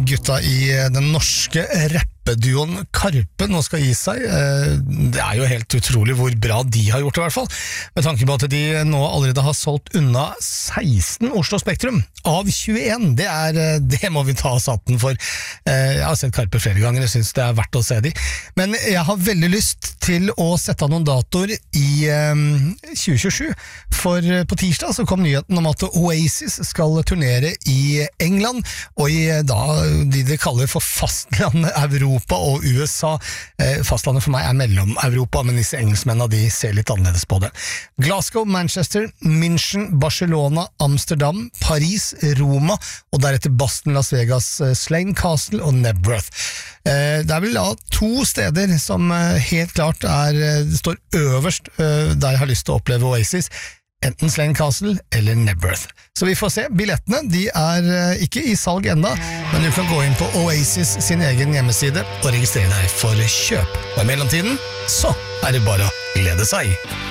gutta i den norske rappeduoen Karpe nå skal gi seg. Det er jo helt utrolig hvor bra de har gjort det i hvert fall, med tanke på at de nå allerede har solgt unna 16 Oslo Spektrum av 21. Det må vi ta oss hatten for. Jeg har sett Karpe flere ganger, jeg synes det er verdt å se de. Men jeg har veldig lyst til å sette av noen datoer i 2027, for på tirsdag så kom nyheten om at Oasis skal turnere i England, og i de kaller for fastlandet Europa og USA. Fastlandet for meg er mellom Europa, men disse engelskmennene de ser litt annerledes på det. Glasgow, Manchester, München, Barcelona, Amsterdam, Paris, Roma, og deretter Boston, Las Vegas, Slane Castle og Nebworth. Det er vel da 2 steder som helt klart står øverst der jeg har lyst til å oppleve Oasis, enten Slane Castle eller Nebworth. Så vi får se. Billettene de er ikke i salg enda, men du kan gå inn på Oasis sin egen hjemmeside og registrere deg for kjøp. Og i mellomtiden så er det bare å glede seg.